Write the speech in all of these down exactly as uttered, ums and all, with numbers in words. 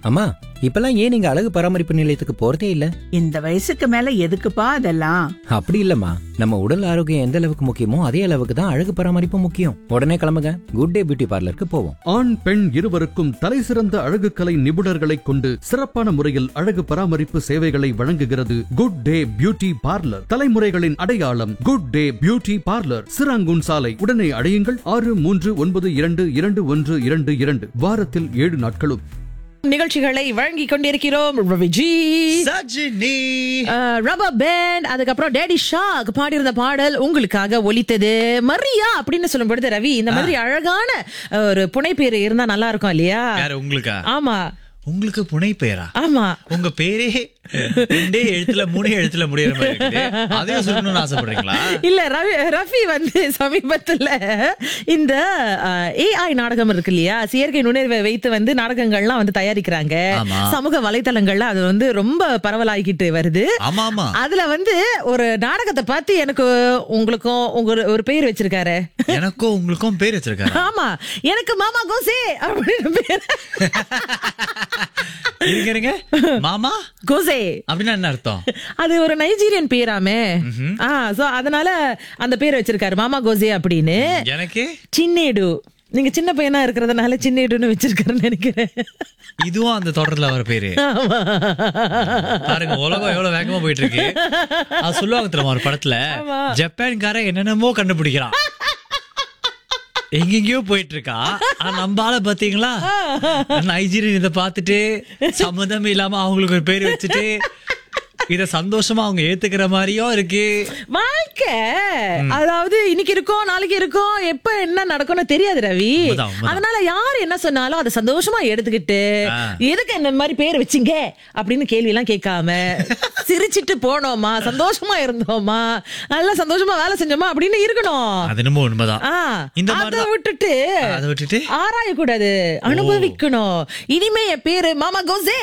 அம்மா, இப்பெல்லாம் ஏன் நீங்க அழகு பராமரிப்பு நிலையத்துக்கு போறதே இல்ல? இந்த வயசுக்கு மேல எதுக்குப்பா அதெல்லாம்? அப்படி இல்லம்மா, நம்ம உடல் ஆரோக்கியம் எந்த அளவுக்கு முக்கியமோ அதே அளவுக்கு தான் அழகு பராமரிப்பு முக்கியம். உடனே கிளம்புங்க, குட் டே பியூட்டி பார்லருக்கு போவோம். ஆண் பெண் இருவருக்கும் தலை சிறந்த அழகு கலை நிபுணர்களை கொண்டு சிறப்பான முறையில் அழகு பராமரிப்பு சேவைகளை வழங்குகிறது குட் டே பியூட்டி பார்லர். தலைமுறைகளின் அடையாளம் good day beauty parlour, Serangoon சாலை. உடனே அடையுங்கள் ஆறு மூன்று ஒன்பது இரண்டு இரண்டு ஒன்று இரண்டு இரண்டு. வாரத்தில் ஏழு நாட்களும் நிகழ்ச்சிகளை வழங்கி கொண்டிருக்கிறோம். ரவிஜி, சஜினி, ரப்பர் பேண்ட், அதுக்கப்புறம் டேடி ஷாக் பாடியிருந்த பாடல் உங்களுக்காக ஒலித்தது. மரியா அப்படின்னு சொல்லும் பொழுது ரவி, இந்த மாதிரி அழகான ஒரு புனைப்பேரு இருந்தா நல்லா இருக்கும் இல்லையா? யாரு உங்களுக்கா? ஆமா, உங்களுக்கு புனை பெயரா? ஆமா. உங்க பேரே ரெண்டே எழுத்துல மூணே எழுத்துல முடியற மாதிரி இருக்குது. அதையும் சொல்லணும்னு ஆசைப்படுறீங்களா? இல்ல, ரவி ரஃபி வந்து சமீபத்துல இந்த ஏஐ நாடகம் இருக்கு இல்லையா, செயற்கை நுண்ணறிவை வைத்து வந்து நாடகங்கள்லாம் வந்து தயாரிக்கிறாங்க. சமூக வலைத்தளங்கள்ல அது வந்து ரொம்ப பரவலாகிட்டு வருது. ஆமா ஆமா. அதுல வந்து ஒரு நாடகத்தை பார்த்து எனக்கு உங்களுக்கும் உங்க ஒரு பேர் வச்சிருக்காரு. எனக்கும் உங்களுக்கும் பேர் வச்சிருக்காரு? ஆமா, எனக்கு மாமா கோசே அப்படின்னு பேர். இருங்க, மாமா கோசே அப்படின்னா என்ன அர்த்தம்? அது ஒரு நைஜீரியன் பேராமே. அதனால அந்த பேர் வச்சிருக்காரு, மாமா கோசே அப்படின்னு. எனக்கு சின்னேடு, நீங்க சின்ன பையனா இருக்கிறதுனால சின்னேடுன்னு வச்சிருக்காருன்னு நினைக்கிறேன். இதுவும் அந்த தொடர்ல வர பேரு. பாருங்க, உலகம் எவ்வளவு வேகமா போயிட்டு இருக்கு. அது சொல்லுவாங்க தெரியுமா ஒரு படத்துல, ஜப்பான்காரன் என்னென்னமோ கண்டுபிடிக்கிறான், எங்கெங்கயோ போயிட்டு இருக்கா. நம்ம ஆள பாத்தீங்களா, நைஜீரியன் இதை பார்த்துட்டு சம்மதம் இல்லாம அவங்களுக்கு ஒரு பேர் வச்சுட்டு இத சந்தோஷமா அவங்க ஏத்துக்கிற மாதிரியும் இருக்கு வாழ்க்கை. அதாவது இன்னைக்கு இருக்கோம், நாளைக்கு இருக்கோம், எப்ப என்ன நடக்கும்னு தெரியாது ரவி. அதனால யாரு என்ன சொன்னாலும் அதை சந்தோஷமா எடுத்துக்கிட்டு, எதுக்கு இந்த மாதிரி பேர் வச்சிங்க அப்படின்னு கேள்வி எல்லாம் கேட்காம சிரிச்சிட்டு போனோமா, சந்தோஷமா இருந்தோமா, நல்லா சந்தோஷமா வேலை செஞ்சோமா அப்படின்னு இருக்கணும். அது என்னமோ உண்மைதான். அதை விட்டுட்டு அதை விட்டுட்டு ஆராய கூடாது, அனுபவிக்கணும். இனிமே என் பேரு மாமா கோசே.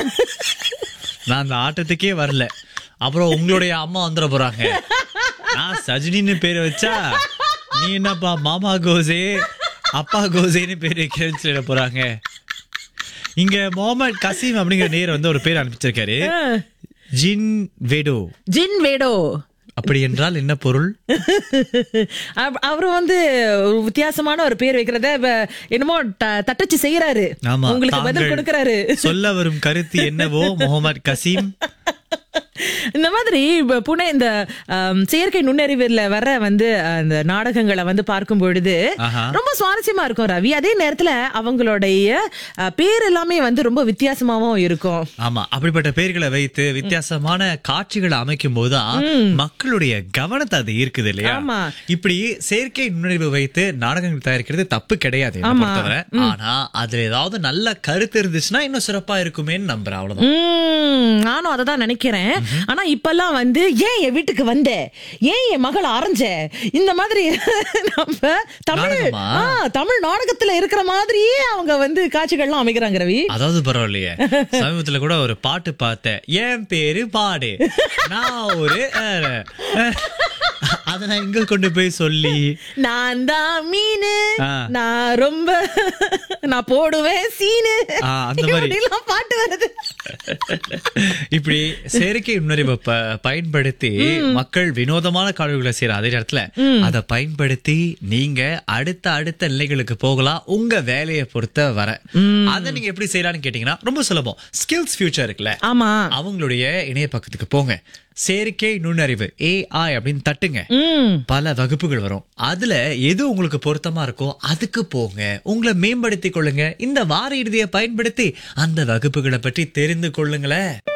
நான் அந்த ஆட்டத்துக்கே வரல, அப்புறம் உங்களுடைய அம்மா வந்துட போறாங்க. நான் சஜினின்னு பேரை வச்சா நீ என்னப்பா மாமா கோசே அப்பா கோசேன்னு பேர் வைக்கிறேன்னு சொல்லிட போறாங்க. இங்க முகமது கசீம் அப்படிங்கிற நேர் வந்து ஒரு பேர் அனுப்பிச்சிருக்காரு, ஜின் வேடோ. ஜின் வேடோ அப்படி என்றால் என்ன பொருள்? அவரு வந்து வித்தியாசமான ஒரு பேர் வைக்கிறத என்னமோ தட்டச்சு செய்யறாரு, உங்களுக்கு பதில் கொடுக்கறாரு. சொல்ல வரும் கருத்து என்னவோ முகமது கசீம். இந்த மாதிரி புனே இந்த செயற்கை நுண்ணறிவுல வர வந்து அந்த நாடகங்களை வந்து பார்க்கும் பொழுது ரொம்ப சுவாரஸ்யமா இருக்கும் ரவி. அதே நேரத்துல அவங்களுடைய பேர் எல்லாமே வந்து ரொம்ப வித்தியாசமாவும் இருக்கும். ஆமா, அப்படிப்பட்ட பேர்களை வைத்து வித்தியாசமான காட்சிகளை அமைக்கும் போதுதான் மக்களுடைய கவனத்தை அது இருக்குது இல்லையா? இப்படி செயற்கை நுண்ணறிவு வைத்து நாடகங்கள் தயாரிக்கிறது தப்பு கிடையாது, ஆனா அதுல ஏதாவது நல்ல கருத்து இருந்துச்சுன்னா இன்னும் சிறப்பா இருக்குமேன்னு நம்புறேன். அவ்வளவுதான், நானும் அதை தான் நினைக்கிறேன். ஆனா இப்பெல்லாம் வந்து ஏன் என் வீட்டுக்கு வந்த, ஏன் என் மகளை அரைஞ்ச, இந்த மாதிரி நம்ம தமிழ் தமிழ் நாடகத்துல இருக்கிற மாதிரியே அவங்க வந்து காட்சிகள்லாம் அமைக்கிறாங்க ரவி. அதாவது பரவாயில்லையே, சமீபத்துல கூட ஒரு பாட்டு பார்த்தேன், என் பேரு பாடு, நான் ஒரு அத நான் எங்க கொண்டு போய் சொல்லி, நான் தான் மீனு, நான் ரொம்ப நான் போடுவேன் சீனு, அந்த மாதிரி பாட்டு வருது. இப்படி செயற்கை நுண்ணறிவை பயன்படுத்தி மக்கள் வினோதமான காட்சிகளை செய்யற அதே நேரத்துல அதை பயன்படுத்தி நீங்க அடுத்த அடுத்த நிலைகளுக்கு போகலாம் உங்க வேலையை பொறுத்த வர. அதை நீங்க எப்படி செய்யலாம்னு கேட்டீங்கன்னா ரொம்ப சுலபம். ஸ்கில்ஸ் ஃபியூச்சர் இருக்குல்ல, ஆமா, அவங்களுடைய இணைய பக்கத்துக்கு போங்க, செயற்கை நுண்ணறிவு ஏஐ அப்படின்னு தட்டுங்க, பல வகுப்புகள் வரும். அதுல எது உங்களுக்கு பொருத்தமா இருக்கோ அதுக்கு போங்க, உங்களை மேம்படுத்திக் கொள்ளுங்க. இந்த வார இறுதியை பயன்படுத்தி அந்த வகுப்புகளை பற்றி தெரிந்து கொள்ளுங்களேன்.